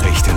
Nachrichten.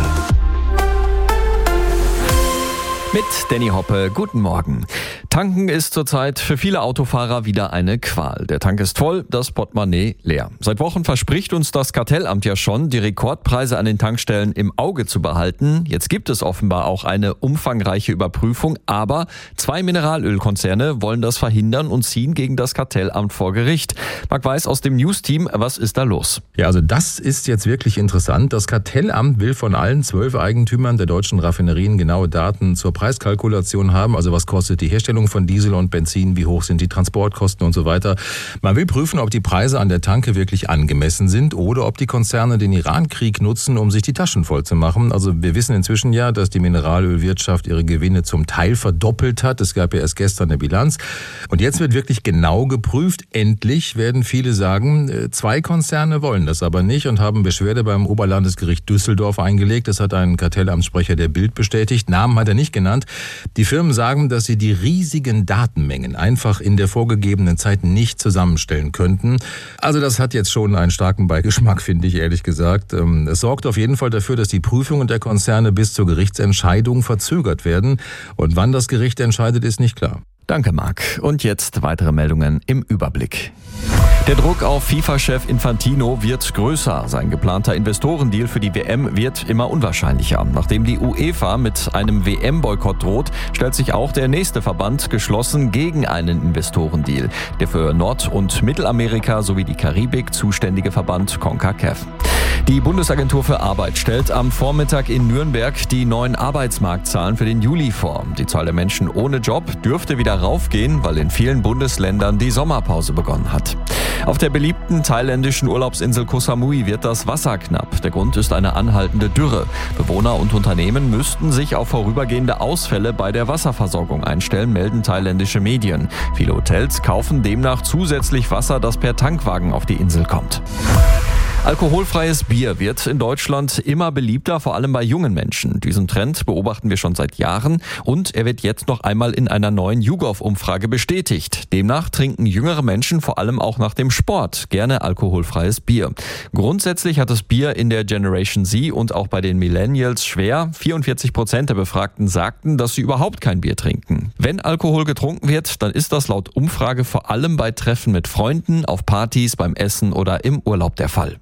Mit Danny Hoppe, guten Morgen. Tanken ist zurzeit für viele Autofahrer wieder eine Qual. Der Tank ist voll, das Portemonnaie leer. Seit Wochen verspricht uns das Kartellamt ja schon, die Rekordpreise an den Tankstellen im Auge zu behalten. Jetzt gibt es offenbar auch eine umfangreiche Überprüfung, aber 2 Mineralölkonzerne wollen das verhindern und ziehen gegen das Kartellamt vor Gericht. Marc Weiß aus dem News-Team, was ist da los? Ja, also das ist jetzt wirklich interessant. Das Kartellamt will von allen 12 Eigentümern der deutschen Raffinerien genaue Daten zur Preiskalkulation haben. Also was kostet die Herstellung von Diesel und Benzin, wie hoch sind die Transportkosten und so weiter. Man will prüfen, ob die Preise an der Tanke wirklich angemessen sind oder ob die Konzerne den Iran-Krieg nutzen, um sich die Taschen voll zu machen. Also wir wissen inzwischen ja, dass die Mineralölwirtschaft ihre Gewinne zum Teil verdoppelt hat. Es gab ja erst gestern eine Bilanz. Und jetzt wird wirklich genau geprüft. Endlich werden viele sagen, 2 Konzerne wollen das aber nicht und haben Beschwerde beim Oberlandesgericht Düsseldorf eingelegt. Das hat ein Kartellamtssprecher der Bild bestätigt. Namen hat er nicht genannt. Die Firmen sagen, dass sie die riesigen Datenmengen einfach in der vorgegebenen Zeit nicht zusammenstellen könnten. Also das hat jetzt schon einen starken Beigeschmack, finde ich ehrlich gesagt. Es sorgt auf jeden Fall dafür, dass die Prüfungen der Konzerne bis zur Gerichtsentscheidung verzögert werden. Und wann das Gericht entscheidet, ist nicht klar. Danke, Marc. Und jetzt weitere Meldungen im Überblick. Der Druck auf FIFA-Chef Infantino wird größer. Sein geplanter Investorendeal für die WM wird immer unwahrscheinlicher. Nachdem die UEFA mit einem WM-Boykott droht, stellt sich auch der nächste Verband geschlossen gegen einen Investorendeal. Der für Nord- und Mittelamerika sowie die Karibik zuständige Verband CONCACAF. Die Bundesagentur für Arbeit stellt am Vormittag in Nürnberg die neuen Arbeitsmarktzahlen für den Juli vor. Die Zahl der Menschen ohne Job dürfte wieder raufgehen, weil in vielen Bundesländern die Sommerpause begonnen hat. Auf der beliebten thailändischen Urlaubsinsel Koh Samui wird das Wasser knapp. Der Grund ist eine anhaltende Dürre. Bewohner und Unternehmen müssten sich auf vorübergehende Ausfälle bei der Wasserversorgung einstellen, melden thailändische Medien. Viele Hotels kaufen demnach zusätzlich Wasser, das per Tankwagen auf die Insel kommt. Alkoholfreies Bier wird in Deutschland immer beliebter, vor allem bei jungen Menschen. Diesen Trend beobachten wir schon seit Jahren und er wird jetzt noch einmal in einer neuen YouGov-Umfrage bestätigt. Demnach trinken jüngere Menschen vor allem auch nach dem Sport gerne alkoholfreies Bier. Grundsätzlich hat das Bier in der Generation Z und auch bei den Millennials schwer. 44% der Befragten sagten, dass sie überhaupt kein Bier trinken. Wenn Alkohol getrunken wird, dann ist das laut Umfrage vor allem bei Treffen mit Freunden, auf Partys, beim Essen oder im Urlaub der Fall.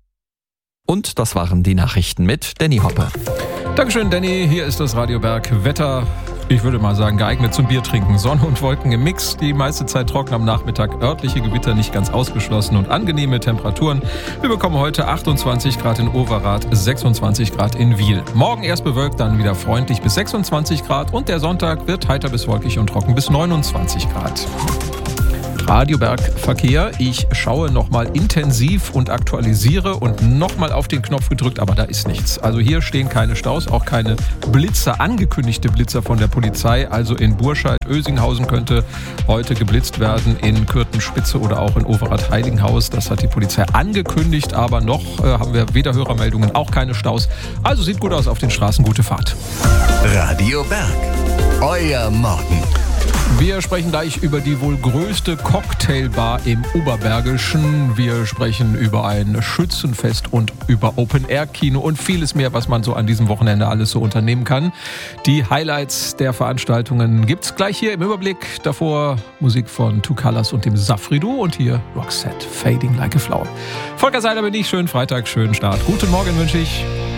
Und das waren die Nachrichten mit Danny Hoppe. Dankeschön, Danny. Hier ist das Radio Berg Wetter. Ich würde mal sagen, geeignet zum Bier trinken. Sonne und Wolken im Mix. Die meiste Zeit trocken am Nachmittag. Örtliche Gewitter nicht ganz ausgeschlossen und angenehme Temperaturen. Wir bekommen heute 28 Grad in Overath, 26 Grad in Wiel. Morgen erst bewölkt, dann wieder freundlich bis 26 Grad. Und der Sonntag wird heiter bis wolkig und trocken bis 29 Grad. Radio Berg Verkehr. Ich schaue nochmal intensiv und aktualisiere und nochmal auf den Knopf gedrückt, aber da ist nichts. Also hier stehen keine Staus, auch keine Blitzer, angekündigte Blitzer von der Polizei. Also in Burscheid-Ösinghausen könnte heute geblitzt werden, in Kürten-Spitze oder auch in Overath-Heiligenhaus. Das hat die Polizei angekündigt, aber noch haben wir weder Hörermeldungen, auch keine Staus. Also sieht gut aus auf den Straßen, gute Fahrt. Radio Berg, euer Morgen. Wir sprechen gleich über die wohl größte Cocktailbar im Oberbergischen. Wir sprechen über ein Schützenfest und über Open-Air-Kino und vieles mehr, was man so an diesem Wochenende alles so unternehmen kann. Die Highlights der Veranstaltungen gibt's gleich hier im Überblick. Davor Musik von Two Colors und dem Safri-Duo und hier Roxette, Fading Like a Flower. Volker Seiler bin ich, schönen Freitag, schönen Start. Guten Morgen wünsche ich.